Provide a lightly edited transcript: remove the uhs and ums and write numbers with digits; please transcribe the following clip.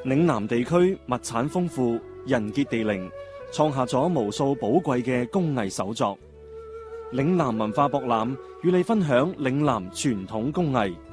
嶺南地區物產豐富，人傑地靈，創下咗無數寶貴嘅工藝手作。嶺南文化博覽與你分享嶺南傳統工藝。